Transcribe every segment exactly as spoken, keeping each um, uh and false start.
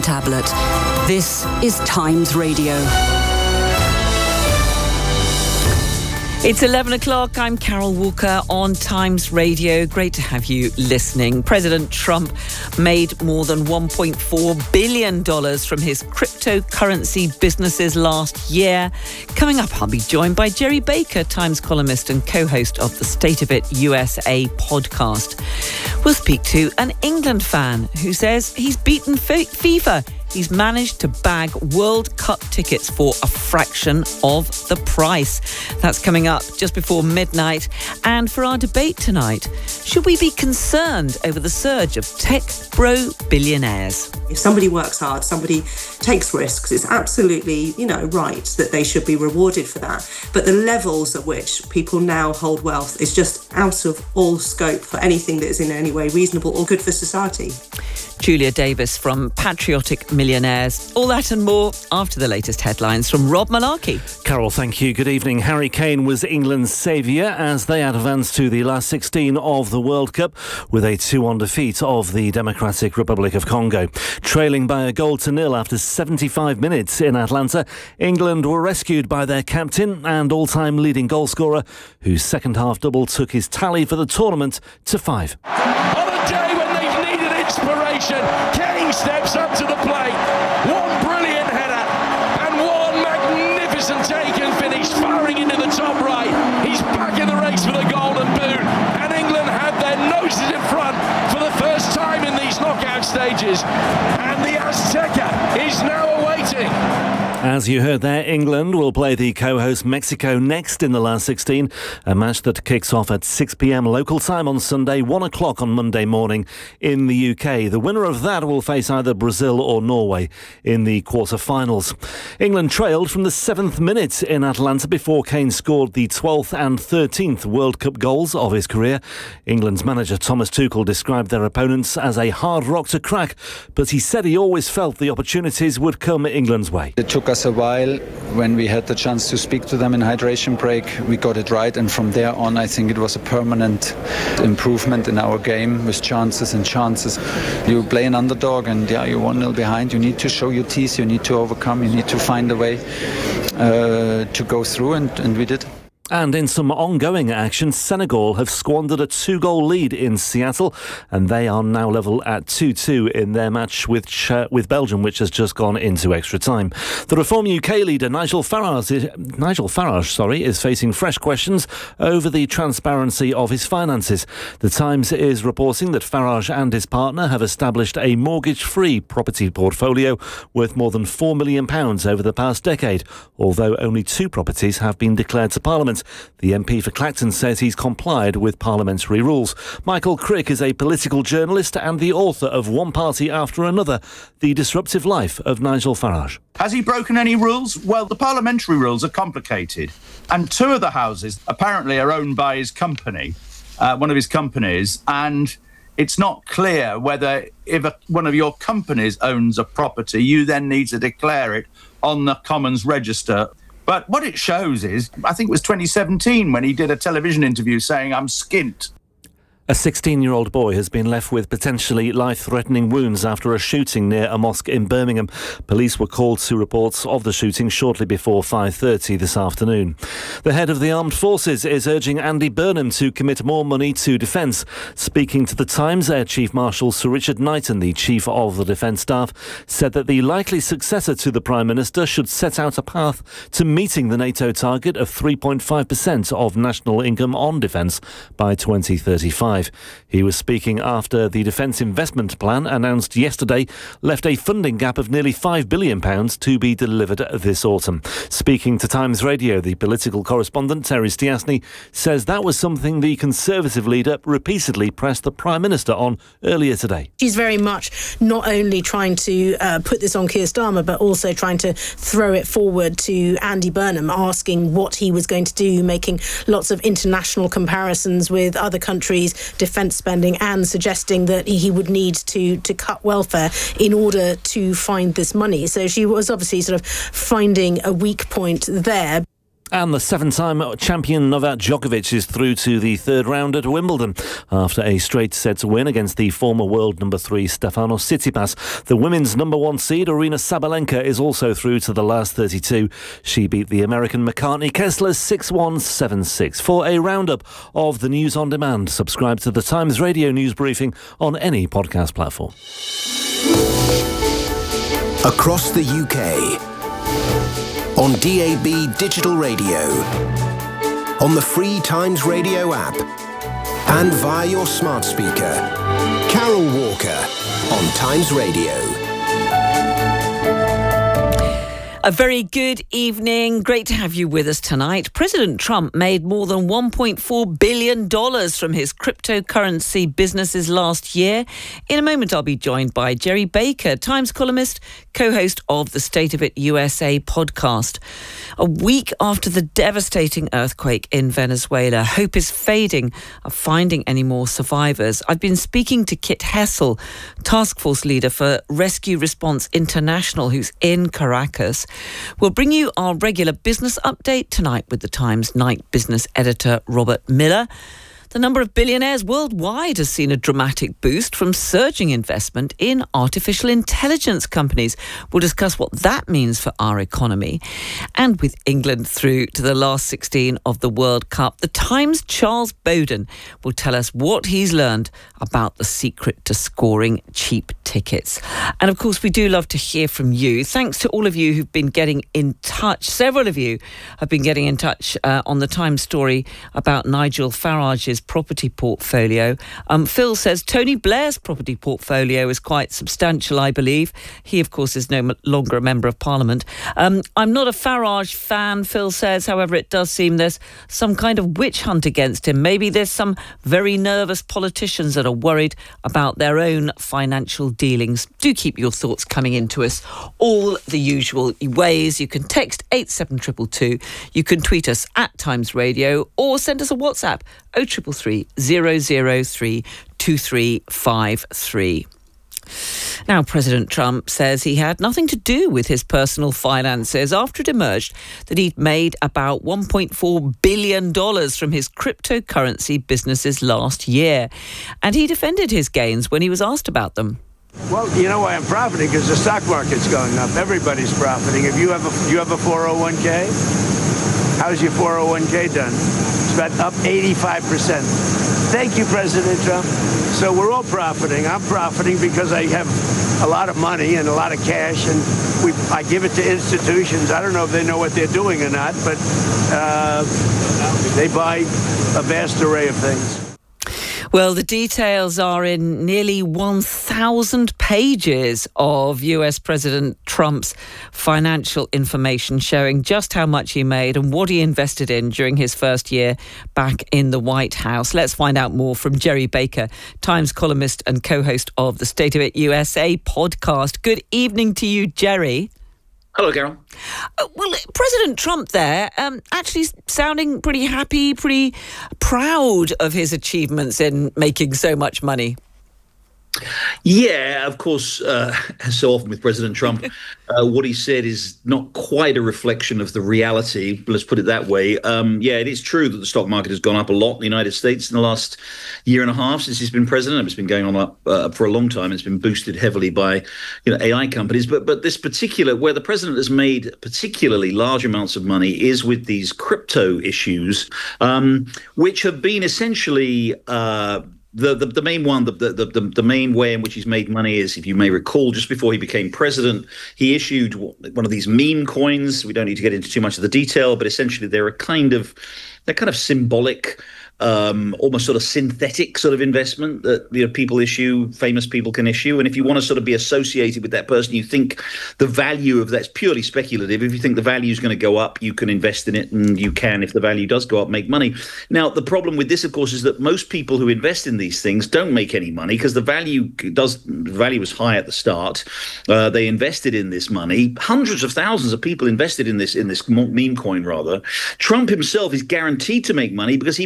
tablet. This is Times Radio. It's eleven o'clock. I'm Carol Walker on Times Radio. Great to have you listening. President Trump made more than one point four billion dollars from his cryptocurrency businesses last year. Coming up, I'll be joined by Jerry Baker, Times columnist and co-host of the State of It U S A podcast. We'll speak to an England fan who says he's beaten FIFA. He's managed to bag World Cup tickets for a fraction of the price. That's coming up just before midnight. And for our debate tonight, should we be concerned over the surge of tech bro billionaires? If somebody works hard, somebody takes risks, it's absolutely, you know, right that they should be rewarded for that. But the levels at which people now hold wealth is just out of all scope for anything that is in any way reasonable or good for society. Julia Davis from Patriotic Millionaires. All that and more after the latest headlines from Rob Malarkey. Carol, thank you. Good evening. Harry Kane was England's saviour as they advanced to the last sixteen of the World Cup with a two one defeat of the Democratic Republic of Congo. Trailing by a goal to nil after seventy-five minutes in Atlanta, England were rescued by their captain and all-time leading goalscorer, whose second half double took his tally for the tournament to five. On a day when they've needed inspiration, Kane steps up to the plate. One brilliant header and one magnificent take and finish, firing into the top right. He's back in the race for the Golden Boot, and England have their noses in front for the first time in these knockout stages. And the Azteca is now awaiting. As you heard there, England will play the co-host Mexico next in the last sixteen, a match that kicks off at six p.m. local time on Sunday, one o'clock on Monday morning in the U K. The winner of that will face either Brazil or Norway in the quarter-finals. England trailed from the seventh minute in Atlanta before Kane scored the twelfth and thirteenth World Cup goals of his career. England's manager Thomas Tuchel described their opponents as a hard rock to crack, but he said he always felt the opportunities would come England's way. It took us a while. When we had the chance to speak to them in hydration break, we got it right, and from there on I think it was a permanent improvement in our game with chances and chances. You play an underdog and yeah, you're one nil behind. You need to show your teeth, you need to overcome, you need to find a way uh, to go through, and, and we did. And in some ongoing action, Senegal have squandered a two-goal lead in Seattle, and they are now level at two two in their match with Ch- with Belgium, which has just gone into extra time. The Reform U K leader Nigel Farage, is, Nigel Farage, sorry, is facing fresh questions over the transparency of his finances. The Times is reporting that Farage and his partner have established a mortgage-free property portfolio worth more than four million pounds over the past decade, although only two properties have been declared to Parliament. The M P for Clacton says he's complied with parliamentary rules. Michael Crick is a political journalist and the author of One Party After Another, The Disruptive Life of Nigel Farage. Has he broken any rules? Well, the parliamentary rules are complicated. And two of the houses apparently are owned by his company, uh, one of his companies, and it's not clear whether if a, one of your companies owns a property, you then need to declare it on the Commons Register. But what it shows is, I think it was twenty seventeen when he did a television interview saying, I'm skint. A sixteen-year-old boy has been left with potentially life-threatening wounds after a shooting near a mosque in Birmingham. Police were called to reports of the shooting shortly before five thirty this afternoon. The head of the armed forces is urging Andy Burnham to commit more money to defence. Speaking to the Times, Air Chief Marshal Sir Richard Knighton, the chief of the Defence Staff, said that the likely successor to the Prime Minister should set out a path to meeting the NATO target of three point five percent of national income on defence by twenty thirty-five. He was speaking after the Defence Investment Plan announced yesterday left a funding gap of nearly five billion pounds to be delivered this autumn. Speaking to Times Radio, the political correspondent Terry Stiasny says that was something the Conservative leader repeatedly pressed the Prime Minister on earlier today. She's very much not only trying to uh, put this on Keir Starmer, but also trying to throw it forward to Andy Burnham, asking what he was going to do, making lots of international comparisons with other countries' defence spending and suggesting that he would need to, to cut welfare in order to find this money. So she was obviously sort of finding a weak point there. And the seven-time champion Novak Djokovic is through to the third round at Wimbledon after a straight-set win against the former world number three Stefanos Tsitsipas. The women's number one seed Aryna Sabalenka is also through to the last thirty-two. She beat the American McCartney Kessler six one, seven six. For a roundup of the news on demand, subscribe to the Times Radio news briefing on any podcast platform. Across the U K. On D A B digital radio, on the free Times Radio app, and via your smart speaker. Carol Walker on Times Radio. A very good evening. Great to have you with us tonight. President Trump made more than one point four billion dollars from his cryptocurrency businesses last year. In a moment, I'll be joined by Gerry Baker, Times columnist, co-host of the State of It U S A podcast. A week after the devastating earthquake in Venezuela, hope is fading of finding any more survivors. I've been speaking to Kit Hessel, task force leader for Rescue Response International, who's in Caracas. We'll bring you our regular business update tonight with the Times night business editor Robert Miller. The number of billionaires worldwide has seen a dramatic boost from surging investment in artificial intelligence companies. We'll discuss what that means for our economy. And with England through to the last sixteen of the World Cup, the Times' Charles Bowden will tell us what he's learned about the secret to scoring cheap tickets. And of course, we do love to hear from you. Thanks to all of you who've been getting in touch. Several of you have been getting in touch uh, on the Times story about Nigel Farage's property portfolio. Um, Phil says Tony Blair's property portfolio is quite substantial, I believe. He, of course, is no longer a member of Parliament. Um, I'm not a Farage fan, Phil says. However, it does seem there's some kind of witch hunt against him. Maybe there's some very nervous politicians that are worried about their own financial dealings. Do keep your thoughts coming into us all the usual ways. You can text eight seven two two two. You can tweet us at Times Radio or send us a WhatsApp oh triple three, zero zero three, two three five three. Now, President Trump says he had nothing to do with his personal finances after it emerged that he'd made about one point four billion dollars from his cryptocurrency businesses last year. And he defended his gains when he was asked about them. Well, you know why I'm profiting? Because the stock market's going up. Everybody's profiting. If you have a, you have a four oh one k, how's your four oh one k done? It's about up eighty-five percent. Thank you, President Trump. So we're all profiting. I'm profiting because I have a lot of money and a lot of cash, and we, I give it to institutions. I don't know if they know what they're doing or not, but uh, they buy a vast array of things. Well, the details are in nearly one thousand pages of U S President Trump's financial information showing just how much he made and what he invested in during his first year back in the White House. Let's find out more from Gerry Baker, Times columnist and co-host of the State of It U S A podcast. Good evening to you, Gerry. Hello, Carol. Uh, well, President Trump there, um, actually sounding pretty happy, pretty proud of his achievements in making so much money. Yeah, of course, uh, as so often with President Trump, uh, what he said is not quite a reflection of the reality. Let's put it that way. Um, yeah, it is true that the stock market has gone up a lot in the United States in the last year and a half since he's been president. It's been going on up uh, for a long time. It's been boosted heavily by, you know, A I companies. But but this particular, where the president has made particularly large amounts of money is with these crypto issues, um, which have been essentially uh, The, the the main one, the, the the the main way in which he's made money is, if you may recall, just before he became president, he issued one of these meme coins. We don't need to get into too much of the detail, but essentially they're a kind of, they're kind of symbolic, um, almost sort of synthetic sort of investment that, you know, people issue, famous people can issue. And if you want to sort of be associated with that person, you think the value of that's purely speculative. If you think the value is going to go up, you can invest in it, and you can, if the value does go up, make money. Now, the problem with this, of course, is that most people who invest in these things don't make any money because the value does the value was high at the start. Uh, they invested in this money. Hundreds of thousands of people invested in this in this meme coin, rather. Trump himself is guaranteed to make money because he makes money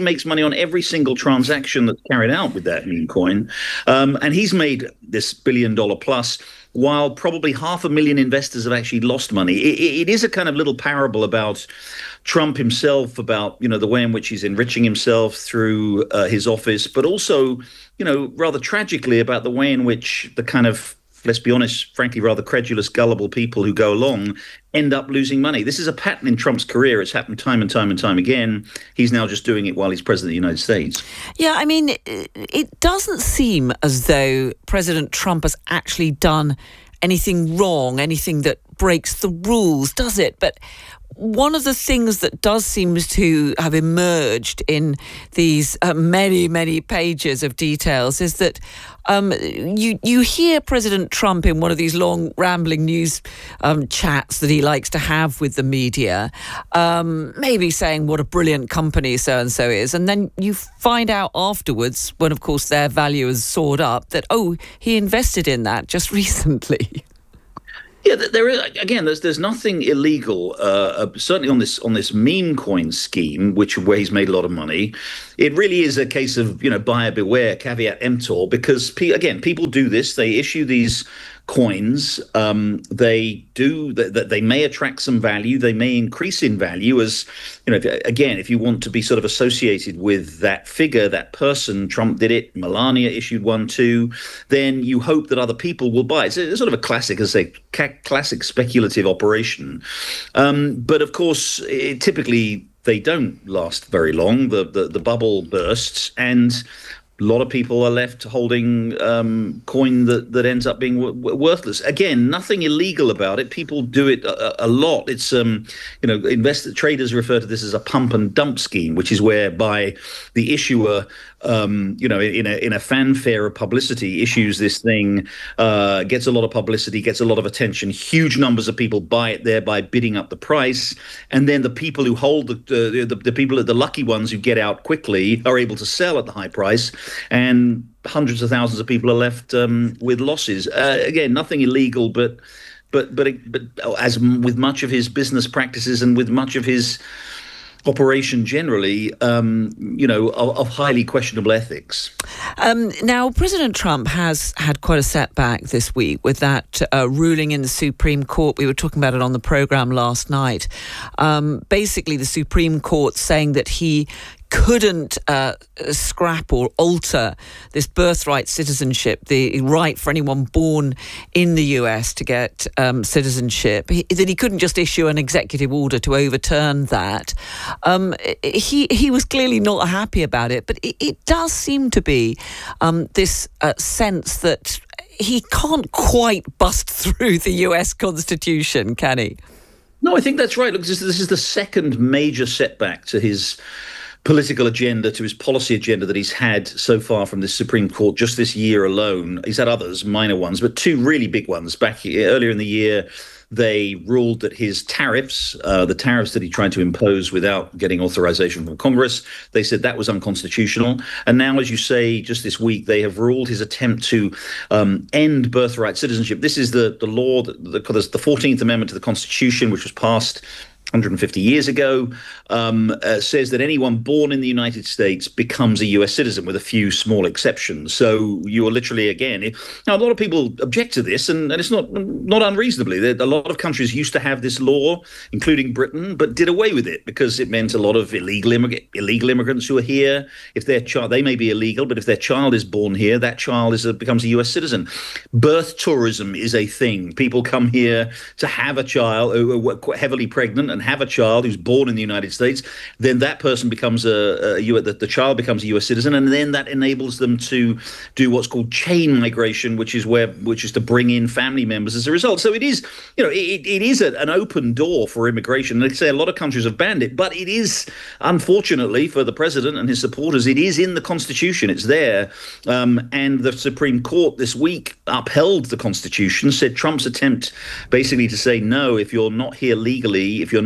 on every single transaction that's carried out with that meme coin. Um, and he's made this billion dollar plus, while probably half a million investors have actually lost money. It, it is a kind of little parable about Trump himself, about, you know, the way in which he's enriching himself through uh, his office, but also, you know, rather tragically about the way in which the kind of, let's be honest, frankly, rather credulous, gullible people who go along end up losing money. This is a pattern in Trump's career. It's happened time and time and time again. He's now just doing it while he's president of the United States. Yeah, I mean, it doesn't seem as though President Trump has actually done anything wrong, anything that breaks the rules, does it? But one of the things that does seem to have emerged in these uh, many, many pages of details is that um, you you hear President Trump in one of these long, rambling news um, chats that he likes to have with the media, um, maybe saying what a brilliant company so-and-so is, and then you find out afterwards, when, of course, their value has soared up, that, oh, he invested in that just recently. Yeah, there is, again, there's there's nothing illegal, uh, certainly on this on this meme coin scheme, which where he's made a lot of money. It really is a case of, you know, buyer beware, caveat emptor, because, again, people do this. They issue these coins. Um, they do that. They may attract some value. They may increase in value as, you know, if, again, if you want to be sort of associated with that figure, that person. Trump did it. Melania issued one too. Then you hope that other people will buy it. It's a, sort of a classic, as I say, ca- classic speculative operation. Um, but of course, it, typically they don't last very long. The, the the bubble bursts, and a lot of people are left holding um, coin that, that ends up being w- worthless. Again, nothing illegal about it. People do it a, a lot. It's, um, you know, investor traders refer to this as a pump and dump scheme, which is whereby the issuer, um, you know, in a in a fanfare of publicity, issues this thing, uh, gets a lot of publicity, gets a lot of attention. Huge numbers of people buy it, thereby bidding up the price, and then the people who hold the the, the, the people, the lucky ones who get out quickly, are able to sell at the high price. And hundreds of thousands of people are left um, with losses. Uh, again, nothing illegal, but but but but as with much of his business practices and with much of his operation generally, um, you know, of, of highly questionable ethics. Um, now, President Trump has had quite a setback this week with that uh, ruling in the Supreme Court. We were talking about it on the programme last night. Um, basically, the Supreme Court saying that he couldn't uh, scrap or alter this birthright citizenship, the right for anyone born in the U S to get um, citizenship, he, that he couldn't just issue an executive order to overturn that. Um, he he was clearly not happy about it, but it, it does seem to be um, this uh, sense that he can't quite bust through the U S Constitution, can he? No, I think that's right. Look, this, this is the second major setback to his political agenda, to his policy agenda that he's had so far from the Supreme Court just this year alone. He's had others, minor ones, but two really big ones. Back earlier in the year, they ruled that his tariffs, uh, the tariffs that he tried to impose without getting authorization from Congress, they said that was unconstitutional. And now, as you say, just this week, they have ruled his attempt to um, end birthright citizenship. This is the, the law, that, the, the fourteenth Amendment to the Constitution, which was passed one hundred fifty years ago, um, uh, says that anyone born in the United States becomes a U S citizen, with a few small exceptions. So you are literally, again, it, now a lot of people object to this, and, and it's not not unreasonably. There, a lot of countries used to have this law, including Britain, but did away with it because it meant a lot of illegal immig- illegal immigrants who are here. If their child, they may be illegal, but if their child is born here, that child is a, becomes a U S citizen. Birth tourism is a thing. People come here to have a child, who are quite heavily pregnant, and have a child who's born in the United States. Then that person becomes a, a U S, the, the child becomes a U S citizen, and then that enables them to do what's called chain migration, which is where which is to bring in family members as a result. So it is, you know, it, it is a, an open door for immigration. Like I say, a lot of countries have banned it, but it is, unfortunately for the president and his supporters, it is in the Constitution. It's there, um, and the Supreme Court this week upheld the Constitution, said Trump's attempt basically to say no, if you're not here legally, if you're not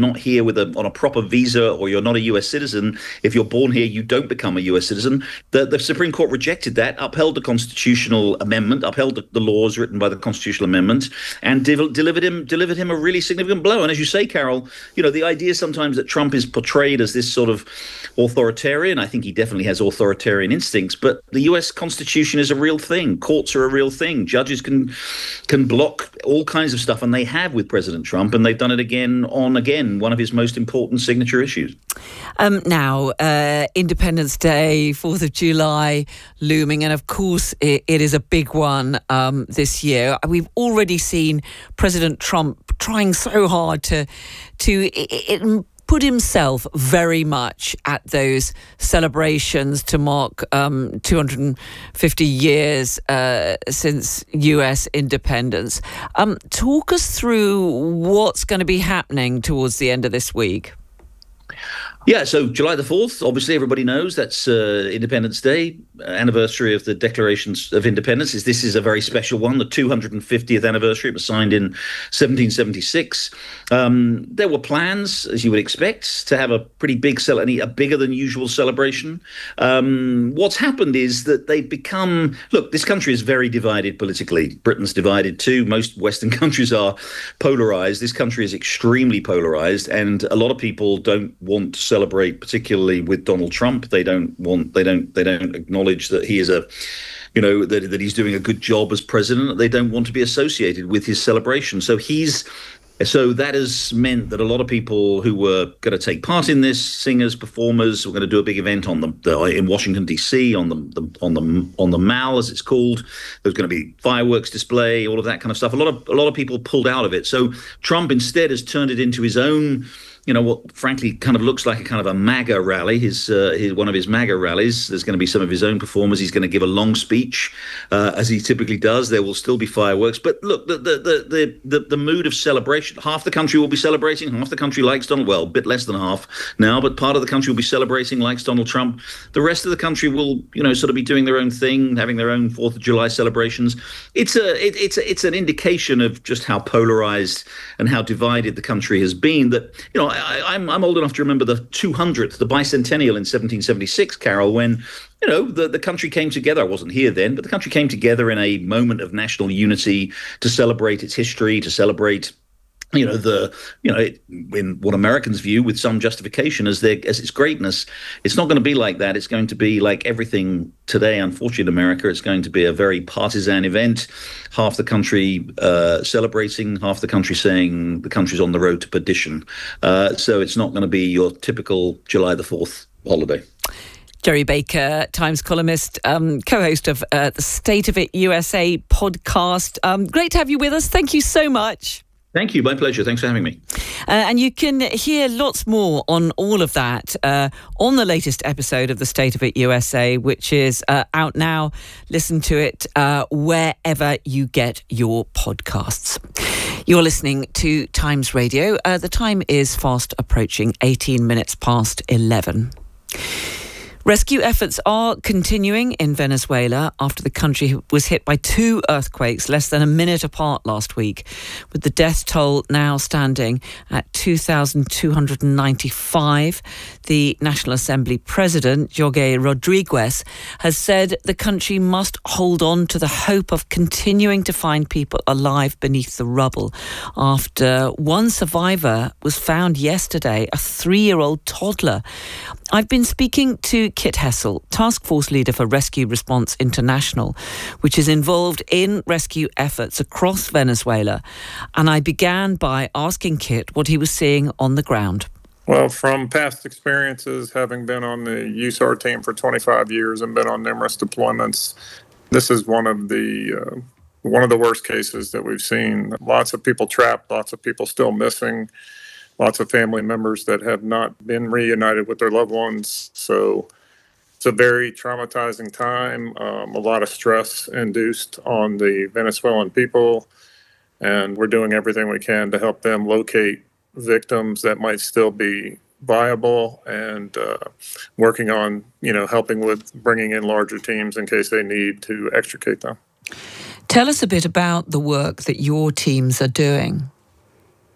not here with a on a proper visa or you're not a U S citizen, if you're born here, you don't become a U S citizen. The, the Supreme Court rejected that, upheld the constitutional amendment, upheld the, the laws written by the constitutional amendment, and de- delivered him delivered him a really significant blow. And as you say, Carol, you know, the idea sometimes that Trump is portrayed as this sort of authoritarian. I think he definitely has authoritarian instincts, but the U S Constitution is a real thing. Courts are a real thing. Judges can can block all kinds of stuff, and they have with President Trump, and they've done it again on again, one of his most important signature issues. Um, now, uh, Independence Day, fourth of July looming, and of course it, it is a big one um, this year. We've already seen President Trump trying so hard to to it, it, put himself very much at those celebrations to mark um, two hundred fifty years uh, since U S independence. Um, talk us through what's going to be happening towards the end of this week. Yeah, so July the fourth, obviously everybody knows that's uh, Independence Day, anniversary of the Declarations of Independence. This is a very special one, the two hundred fiftieth anniversary. It was signed in seventeen seventy-six. Um, there were plans, as you would expect, to have a pretty big, cel- a bigger than usual celebration. Um, what's happened is that they've become, look, this country is very divided politically. Britain's divided too. Most Western countries are polarized. This country is extremely polarized, and a lot of people don't want to celebrate, particularly with Donald Trump. They don't want, they don't, they don't acknowledge that he is a, you know, that, that he's doing a good job as president. They don't want to be associated with his celebration. So he's, so that has meant that a lot of people who were going to take part in this, singers, performers, were going to do a big event on the, the in Washington D C on the, the on the on the Mall, as it's called. There's going to be fireworks display, all of that kind of stuff. A lot of a lot of people pulled out of it. So Trump instead has turned it into his own, you know, what frankly kind of looks like a kind of a MAGA rally, his, uh, his one of his MAGA rallies. There's going to be some of his own performers. He's going to give a long speech, uh, as he typically does. There will still be fireworks. But look, the the, the the the mood of celebration, half the country will be celebrating, half the country likes Donald, well, a bit less than half now, but part of the country will be celebrating, likes Donald Trump. The rest of the country will, you know, sort of be doing their own thing, having their own fourth of July celebrations. It's a it, it's a, it's an indication of just how polarized and how divided the country has been. That, you know, I, I'm I'm old enough to remember the two hundredth, the bicentennial in seventeen seventy-six, Carol, when, you know, the, the country came together. I wasn't here then, but the country came together in a moment of national unity to celebrate its history, to celebrate, you know, the, you know, it, in what Americans view with some justification as their, as its greatness. It's not going to be like that. It's going to be like everything today, unfortunately, in America. It's going to be a very partisan event. Half the country uh, celebrating, half the country saying the country's on the road to perdition. Uh, so it's not going to be your typical July the fourth holiday. Gerry Baker, Times columnist, um, co-host of uh, the State of It U S A podcast. Um, great to have you with us. Thank you so much. Thank you. My pleasure. Thanks for having me. Uh, and you can hear lots more on all of that uh, on the latest episode of the State of It U S A, which is uh, out now. Listen to it uh, wherever you get your podcasts. You're listening to Times Radio. Uh, the time is fast approaching, eighteen minutes past eleven. Rescue efforts are continuing in Venezuela after the country was hit by two earthquakes less than a minute apart last week, with the death toll now standing at two thousand two hundred ninety-five. The National Assembly President, Jorge Rodriguez, has said the country must hold on to the hope of continuing to find people alive beneath the rubble after one survivor was found yesterday, a three-year-old toddler. I've been speaking to Kit Hessel, Task Force Leader for Rescue Response International, which is involved in rescue efforts across Venezuela. And I began by asking Kit what he was seeing on the ground. Well, from past experiences, having been on the U S A R team for twenty-five years and been on numerous deployments, this is one of the uh, one of the worst cases that we've seen. Lots of people trapped, lots of people still missing. Lots of family members that have not been reunited with their loved ones. So it's a very traumatizing time, um, a lot of stress induced on the Venezuelan people. And we're doing everything we can to help them locate victims that might still be viable, and uh, working on, you know, helping with bringing in larger teams in case they need to extricate them. Tell us a bit about the work that your teams are doing.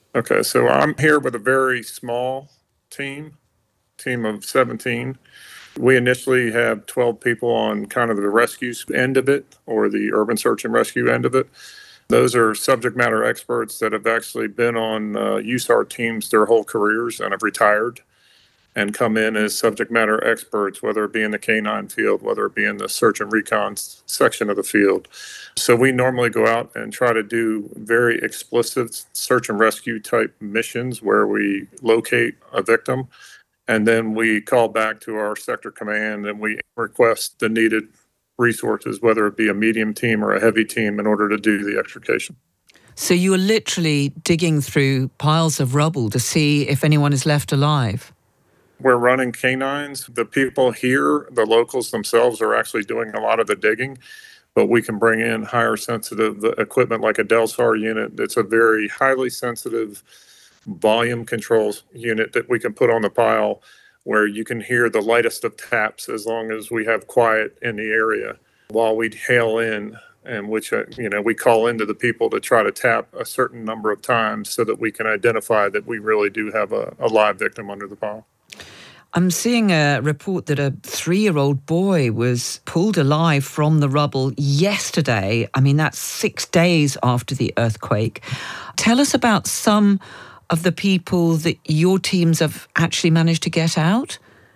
Okay, so I'm here with a very small team, team of seventeen. We initially have twelve people on kind of the rescue end of it, or the urban search and rescue end of it. Those are subject matter experts that have actually been on uh, U S A R T teams their whole careers and have retired and come in as subject matter experts, whether it be in the canine field, whether it be in the search and recon section of the field. So we normally go out and try to do very explicit search and rescue type missions where we locate a victim, and then we call back to our sector command and we request the needed resources, whether it be a medium team or a heavy team, in order to do the extrication. So you are literally digging through piles of rubble to see if anyone is left alive? We're running canines. The people here, the locals themselves, are actually doing a lot of the digging, but we can bring in higher sensitive equipment like a DELSAR unit. It's a very highly sensitive volume control unit that we can put on the pile where you can hear the lightest of taps as long as we have quiet in the area while we hail in, and which, uh, you know, we call into the people to try to tap a certain number of times so that we can identify that we really do have a, a live victim under the pile. I'm seeing a report that a three-year-old boy was pulled alive from the rubble yesterday. I mean, that's six days after the earthquake. Tell us about some of the people that your teams have actually managed to get out?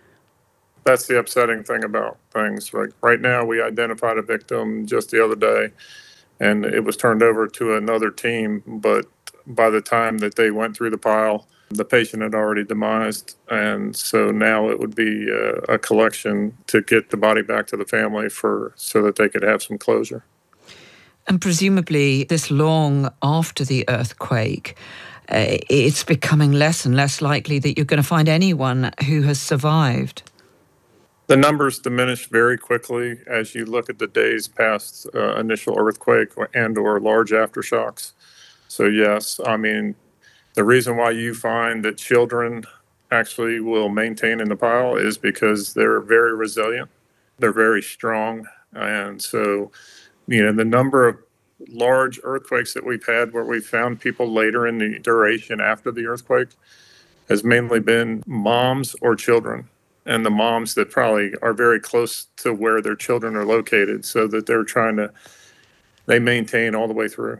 That's the upsetting thing about things. Like right now, we identified a victim just the other day, and it was turned over to another team. But by the time that they went through the pile, the patient had already demised. And so now it would be a, a collection to get the body back to the family for so that they could have some closure. And presumably this long after the earthquake, Uh, it's becoming less and less likely that you're going to find anyone who has survived. The numbers diminish very quickly as you look at the days past uh, initial earthquake and or large aftershocks. So yes, I mean, the reason why you find that children actually will maintain in the pile is because they're very resilient. They're very strong. And so, you know, the number of large earthquakes that we've had where we found people later in the duration after the earthquake has mainly been moms or children, and the moms that probably are very close to where their children are located so that they're trying to, they maintain all the way through.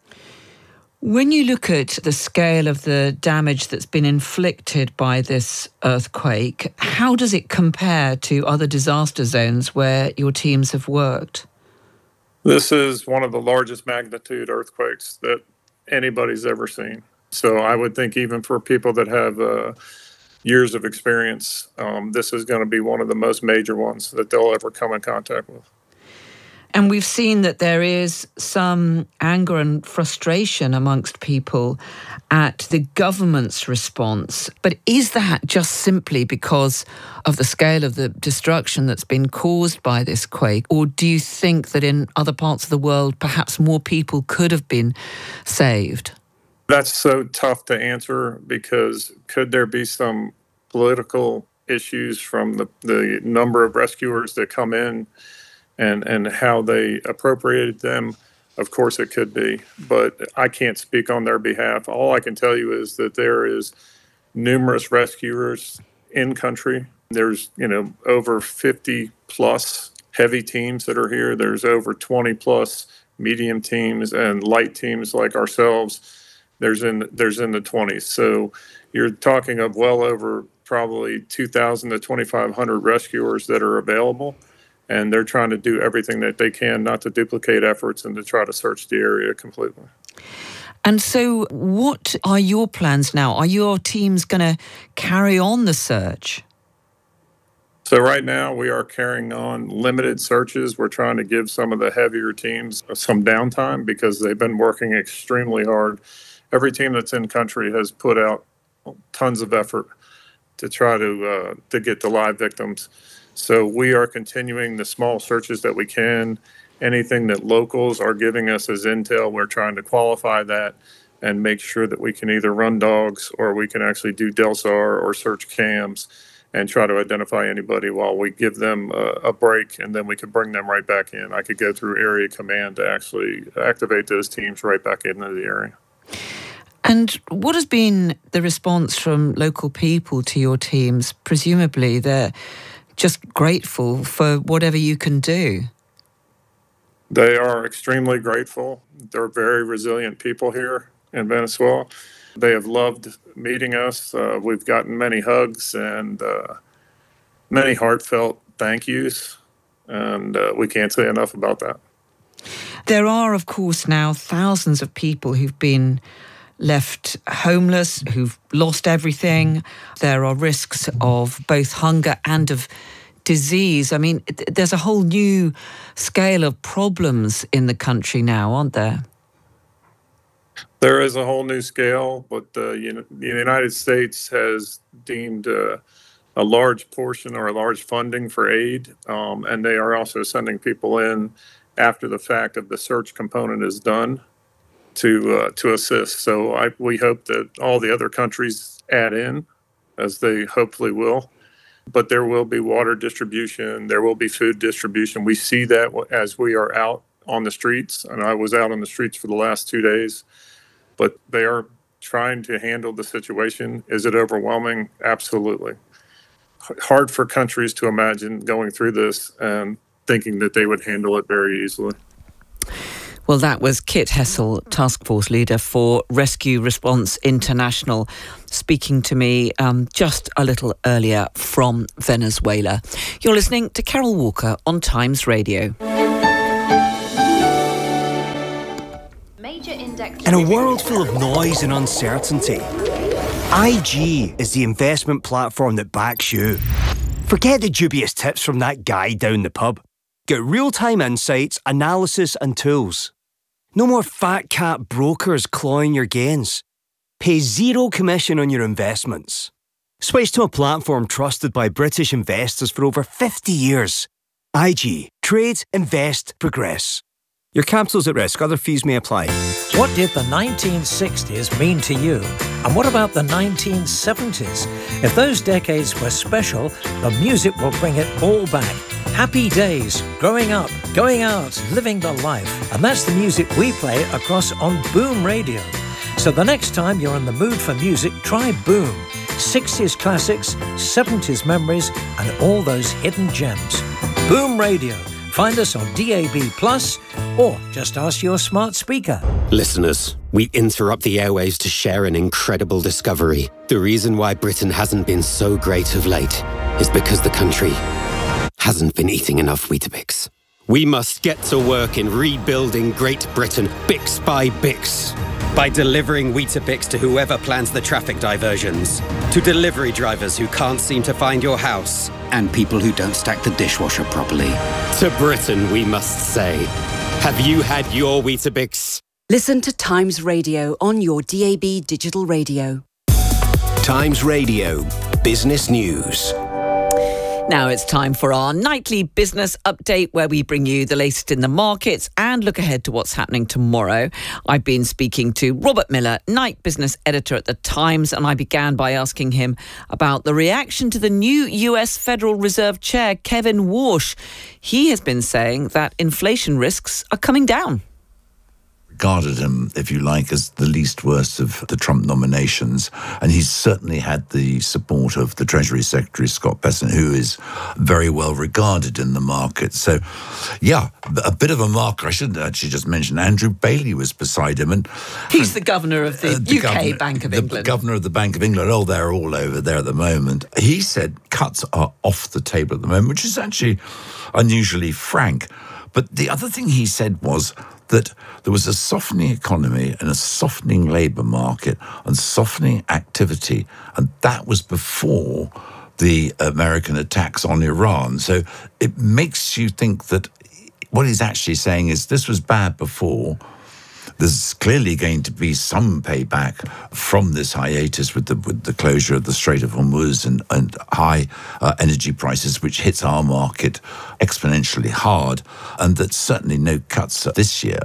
When you look at the scale of the damage that's been inflicted by this earthquake, how does it compare to other disaster zones where your teams have worked? This is one of the largest magnitude earthquakes that anybody's ever seen. So I would think even for people that have uh, years of experience, um, this is going to be one of the most major ones that they'll ever come in contact with. And we've seen that there is some anger and frustration amongst people at the government's response. But is that just simply because of the scale of the destruction that's been caused by this quake? Or do you think that in other parts of the world, perhaps more people could have been saved? That's so tough to answer, because could there be some political issues from the, the number of rescuers that come in and and how they appropriated them? Of course it could be, but I can't speak on their behalf. All I can tell you is that there is numerous rescuers in country. There's, you know, over fifty plus heavy teams that are here. There's over twenty plus medium teams and light teams like ourselves. There's in there's in the twenties. So you're talking of well over probably two thousand to twenty-five hundred rescuers that are available. And they're trying to do everything that they can not to duplicate efforts and to try to search the area completely. And so what are your plans now? Are your teams going to carry on the search? So right now we are carrying on limited searches. We're trying to give some of the heavier teams some downtime because they've been working extremely hard. Every team that's in country has put out tons of effort to try to uh, to get the live victims. So we are continuing the small searches that we can. Anything that locals are giving us as intel, we're trying to qualify that and make sure that we can either run dogs or we can actually do DELSAR or search cams and try to identify anybody while we give them a, a break, and then we could bring them right back in. I could go through area command to actually activate those teams right back into the area. And what has been the response from local people to your teams? Presumably they're just grateful for whatever you can do. They are extremely grateful. They're very resilient people here in Venezuela. They have loved meeting us. Uh, we've gotten many hugs and uh, many heartfelt thank yous, and uh, we can't say enough about that. There are, of course, now thousands of people who've been left homeless, who've lost everything. There are risks of both hunger and of disease. I mean, there's a whole new scale of problems in the country now, aren't there? There is a whole new scale, but uh, the United States has deemed uh, a large portion or a large funding for aid, um, and they are also sending people in after the fact of the search component is done to uh, to assist. So I, we hope that all the other countries add in, as they hopefully will. But there will be water distribution, there will be food distribution. We see that as we are out on the streets, and I was out on the streets for the last two days. But they are trying to handle the situation. Is it overwhelming? Absolutely. Hard for countries to imagine going through this and thinking that they would handle it very easily. Well, that was Kit Hessel, Task Force Leader for Rescue Response International, speaking to me um, just a little earlier from Venezuela. You're listening to Carol Walker on Times Radio. In a world full of noise and uncertainty, I G is the investment platform that backs you. Forget the dubious tips from that guy down the pub. Get real-time insights, analysis and tools. No more fat cat brokers clawing your gains. Pay zero commission on your investments. Switch to a platform trusted by British investors for over fifty years. I G. Trade, invest, progress. Your capital's at risk. Other fees may apply. What did the nineteen sixties mean to you? And what about the nineteen seventies? If those decades were special, the music will bring it all back. Happy days, growing up, going out, living the life. And that's the music we play across on Boom Radio. So the next time you're in the mood for music, try Boom. sixties classics, seventies memories, and all those hidden gems. Boom Radio. Find us on D A B plus, or just ask your smart speaker. Listeners, we interrupt the airwaves to share an incredible discovery. The reason why Britain hasn't been so great of late is because the country hasn't been eating enough Weetabix. We must get to work in rebuilding Great Britain, Bix by Bix. By delivering Weetabix to whoever plans the traffic diversions, to delivery drivers who can't seem to find your house, and people who don't stack the dishwasher properly. To Britain, we must say, have you had your Weetabix? Listen to Times Radio on your D A B digital radio. Times Radio Business News. Now it's time for our nightly business update, where we bring you the latest in the markets and look ahead to what's happening tomorrow. I've been speaking to Robert Miller, night business editor at The Times, and I began by asking him about the reaction to the new U S Federal Reserve Chair, Kevin Warsh. He has been saying that inflation risks are coming down. Regarded him, if you like, as the least worst of the Trump nominations. And he's certainly had the support of the Treasury Secretary, Scott Bessent, who is very well regarded in the market. So, yeah, a bit of a marker. I shouldn't actually just mention Andrew Bailey was beside him. And he's the governor of the, uh, the U K governor, Bank of the England. The governor of the Bank of England. Oh, they're all over there at the moment. He said cuts are off the table at the moment, which is actually unusually frank. But the other thing he said was that there was a softening economy and a softening labour market and softening activity, and that was before the American attacks on Iran. So it makes you think that what he's actually saying is this was bad before. There's clearly going to be some payback from this hiatus with the with the closure of the Strait of Hormuz and, and high uh, energy prices, which hits our market exponentially hard, and that certainly no cuts this year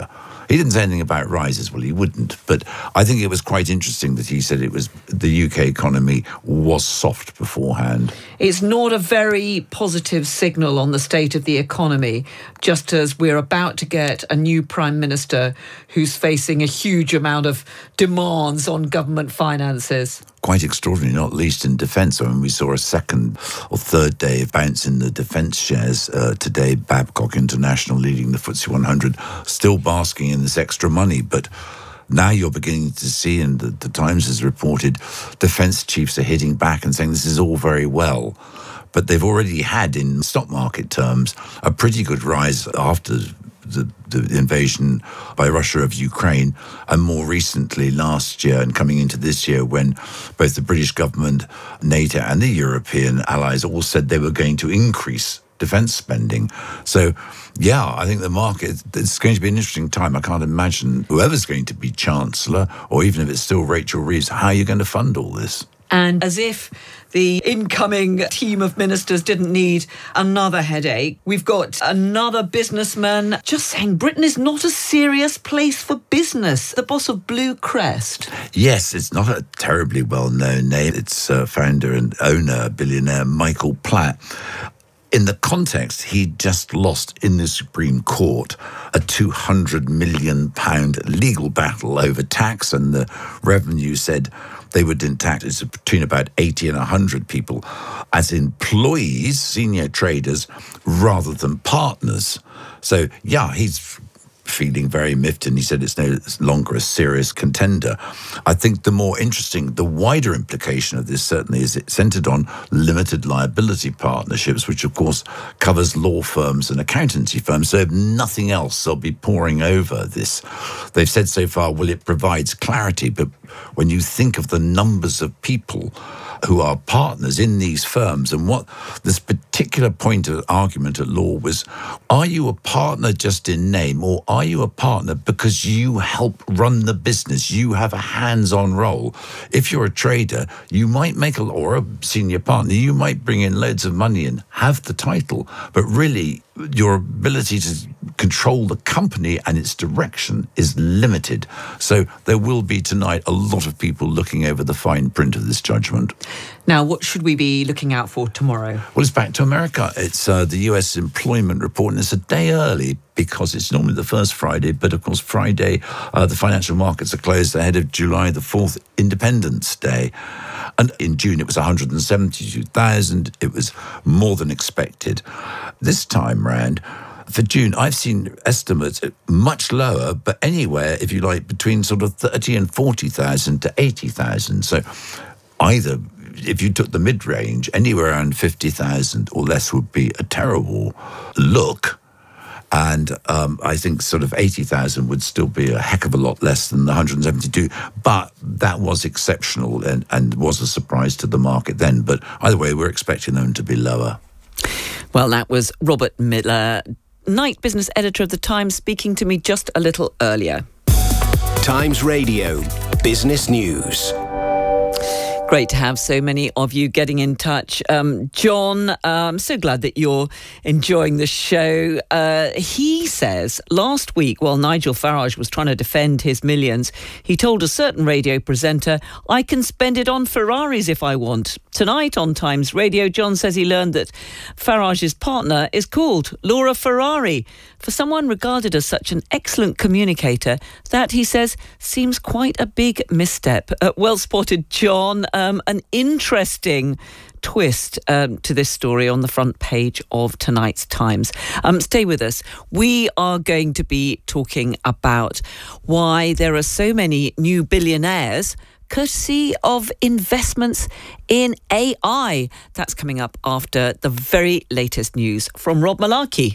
He didn't say anything about rises. Well, he wouldn't. But I think it was quite interesting that he said it was the U K economy was soft beforehand. It's not a very positive signal on the state of the economy, just as we're about to get a new Prime Minister who's facing a huge amount of demands on government finances. Quite extraordinary, not least in defence. I mean, we saw a second or third day of bounce in the defence shares uh, today. Babcock International leading the F T S E one hundred, still basking in this extra money. But now you're beginning to see, and the, the Times has reported, defence chiefs are hitting back and saying this is all very well. But they've already had, in stock market terms, a pretty good rise after the, the invasion by Russia of Ukraine, and more recently last year and coming into this year when both the British government, NATO and the European allies all said they were going to increase defence spending. So, yeah, I think the market, it's going to be an interesting time. I can't imagine whoever's going to be Chancellor, or even if it's still Rachel Reeves, how are you going to fund all this? And as if the incoming team of ministers didn't need another headache, we've got another businessman just saying Britain is not a serious place for business. The boss of Blue Crest. Yes, it's not a terribly well-known name. It's uh, founder and owner, billionaire Michael Platt. In the context, he just lost in the Supreme Court a two hundred million pounds legal battle over tax, and the revenue said they would tax it's between about eighty and one hundred people as employees, senior traders, rather than partners. So, yeah, he's feeling very miffed, and he said it's no longer a serious contender. I think the more interesting, the wider implication of this certainly is it's centred on limited liability partnerships, which of course covers law firms and accountancy firms. So if nothing else, they'll be poring over this. They've said so far, well, it provides clarity, but when you think of the numbers of people who are partners in these firms, and what this particular point of argument at law was, are you a partner just in name, or are you a partner because you help run the business, you have a hands-on role? If you're a trader, you might make a, or a senior partner, you might bring in loads of money and have the title, but really your ability to control the company and its direction is limited. So there will be tonight a lot of people looking over the fine print of this judgment. Now, what should we be looking out for tomorrow? Well, it's back to America. It's uh, the U S employment report, and it's a day early because it's normally the first Friday, but of course Friday, uh, the financial markets are closed ahead of July the fourth, Independence Day. And in June, it was one hundred seventy-two thousand. It was more than expected. This time round, for June, I've seen estimates much lower, but anywhere, if you like, between sort of thirty and forty thousand to eighty thousand. So either, if you took the mid-range, anywhere around fifty thousand or less would be a terrible look. And um, I think sort of eighty thousand would still be a heck of a lot less than the one hundred seventy-two. But that was exceptional and, and was a surprise to the market then. But either way, we're expecting them to be lower. Well, that was Robert Miller, night business editor of The Times, speaking to me just a little earlier. Times Radio Business News. Great to have so many of you getting in touch. Um, John, uh, I'm so glad that you're enjoying the show. Uh, he says last week, while Nigel Farage was trying to defend his millions, he told a certain radio presenter, I can spend it on Ferraris if I want. Tonight on Times Radio, John says he learned that Farage's partner is called Laura Ferrari. For someone regarded as such an excellent communicator, that, he says, seems quite a big misstep. Uh, well spotted, John. Um, an interesting twist um, to this story on the front page of tonight's Times. Um, stay with us. We are going to be talking about why there are so many new billionaires courtesy of investments in A I. That's coming up after the very latest news from Rob Malarkey.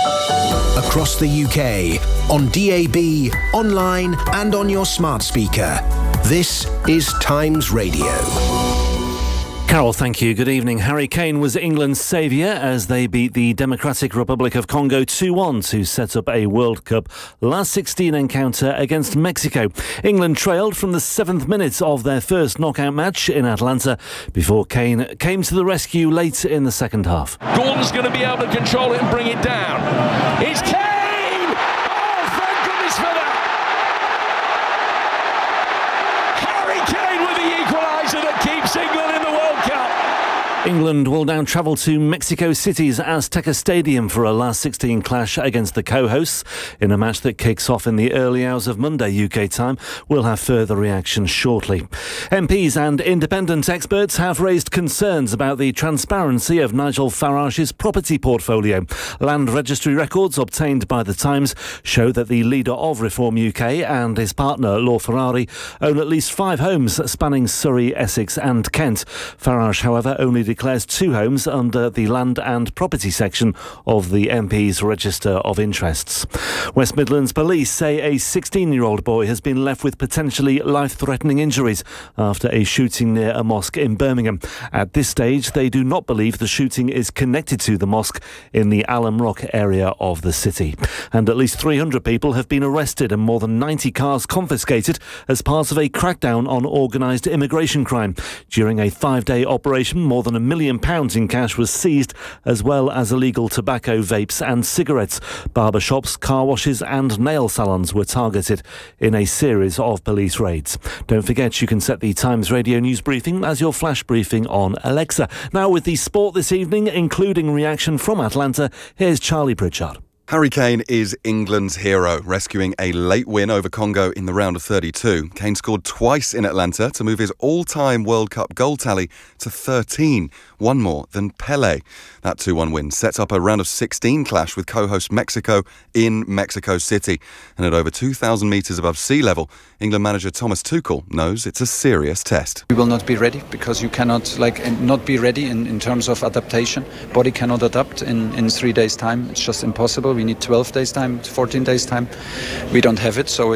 Across the U K, on D A B, online and on your smart speaker. This is Times Radio. Carol, thank you. Good evening. Harry Kane was England's saviour as they beat the Democratic Republic of Congo two one to set up a World Cup last sixteen encounter against Mexico. England trailed from the seventh minute of their first knockout match in Atlanta before Kane came to the rescue late in the second half. Gordon's going to be able to control it and bring it down. It's Kane! Oh, thank goodness for that! England will now travel to Mexico City's Azteca Stadium for a last sixteen clash against the co-hosts in a match that kicks off in the early hours of Monday U K time. We'll have further reactions shortly. M Ps and independent experts have raised concerns about the transparency of Nigel Farage's property portfolio. Land registry records obtained by The Times show that the leader of Reform U K and his partner Law Ferrari own at least five homes spanning Surrey, Essex and Kent. Farage, however, only declares two homes under the Land and Property section of the M P's Register of Interests. West Midlands Police say a sixteen-year-old boy has been left with potentially life-threatening injuries after a shooting near a mosque in Birmingham. At this stage, they do not believe the shooting is connected to the mosque in the Alum Rock area of the city. And at least three hundred people have been arrested and more than ninety cars confiscated as part of a crackdown on organised immigration crime. During a five-day operation, more than a million pounds in cash was seized, as well as illegal tobacco, vapes and cigarettes. Barber shops, car washes and nail salons were targeted in a series of police raids. Don't forget you can set the Times Radio News Briefing as your flash briefing on Alexa. Now with the sport this evening, including reaction from Atlanta, here's Charlie Pritchard. Harry Kane is England's hero, rescuing a late win over Congo in the round of thirty-two. Kane scored twice in Atlanta to move his all-time World Cup goal tally to thirteen, one more than Pelé. That two one win sets up a round of sixteen clash with co-host Mexico in Mexico City. And at over two thousand metres above sea level, England manager Thomas Tuchel knows it's a serious test. We will not be ready because you cannot like not be ready in, in terms of adaptation. Body cannot adapt in, in three days' time. It's just impossible. We need twelve days' time, fourteen days' time. We don't have it, so